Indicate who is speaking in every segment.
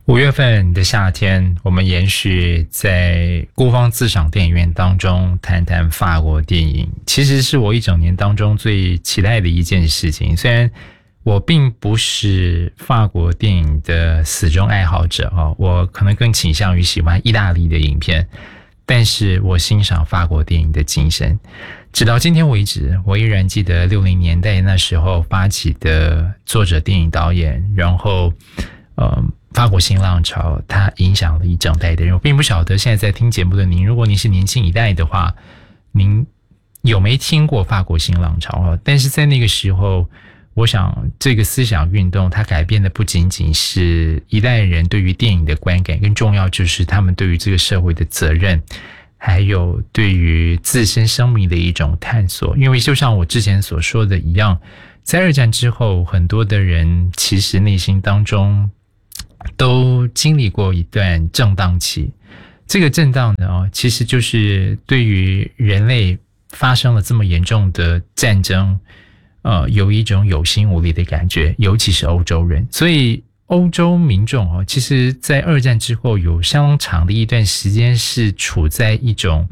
Speaker 1: 5月份的夏天，我们延续在孤芳自赏电影院当中谈谈法国电影，其实是我一整年当中最期待的一件事情。虽然我并不是法国电影的死忠爱好者，我可能更倾向于喜欢意大利的影片，但是我欣赏法国电影的精神。直到今天为止，我依然记得60年代那时候发起的作者、电影导演，然后法国新浪潮它影响了一整代的人。我并不晓得现在在听节目的您，如果您是年轻一代的话，您有没听过法国新浪潮？但是在那个时候，我想这个思想运动它改变的不仅仅是一代人对于电影的观感，更重要就是他们对于这个社会的责任，还有对于自身生命的一种探索。因为就像我之前所说的一样，在二战之后，很多的人其实内心当中都经历过一段震荡期。这个震荡呢，其实就是对于人类发生了这么严重的战争，有一种有心无力的感觉，尤其是欧洲人。所以欧洲民众其实在二战之后有相当长的一段时间是处在一种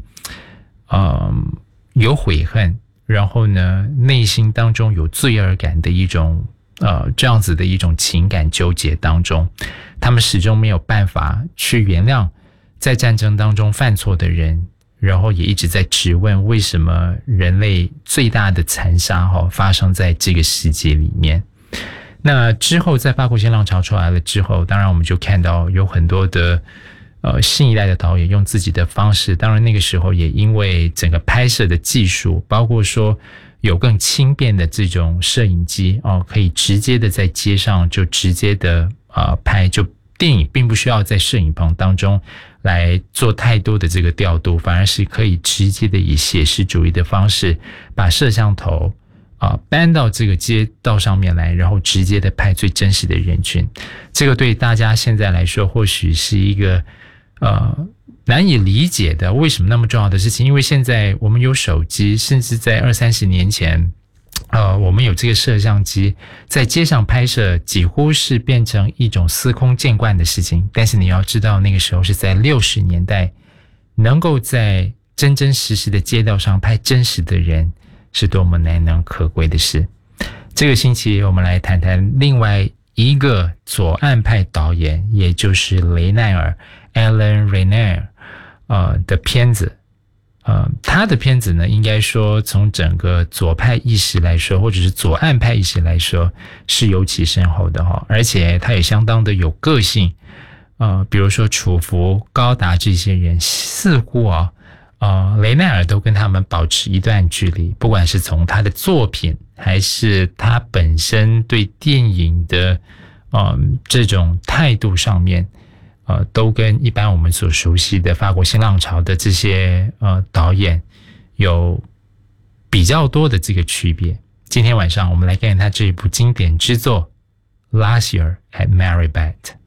Speaker 1: 有悔恨，然后呢内心当中有罪恶感的一种这样子的一种情感纠结当中。他们始终没有办法去原谅在战争当中犯错的人，然后也一直在质问为什么人类最大的残杀发生在这个世界里面。那之后在法国新浪潮出来了之后，当然我们就看到有很多的新一代的导演用自己的方式，当然那个时候也因为整个拍摄的技术，包括说有更轻便的这种摄影机可以直接的在街上就直接的拍，就电影并不需要在摄影棚当中来做太多的这个调度，反而是可以直接的以写实主义的方式把摄像头搬到这个街道上面来，然后直接的拍最真实的人群。这个对大家现在来说或许是一个难以理解的为什么那么重要的事情。因为现在我们有手机，甚至在20-30年前我们有这个摄像机，在街上拍摄几乎是变成一种司空见惯的事情。但是你要知道那个时候是在60年代，能够在真真实实的街道上拍真实的人是多么难能可贵的事。这个星期我们来谈谈另外一个左岸派导演，也就是雷奈尔 Alain Resnais的片子。他的片子呢，应该说从整个左派意识来说，或者是左岸派意识来说，是尤其深厚的而且他也相当的有个性。比如说楚服、高达这些人，似乎雷奈尔都跟他们保持一段距离，不管是从他的作品，还是他本身对电影的这种态度上面，都跟一般我们所熟悉的法国新浪潮的这些导演有比较多的这个区别。今天晚上我们来看他这一部经典之作《Last Year at Maribeth》。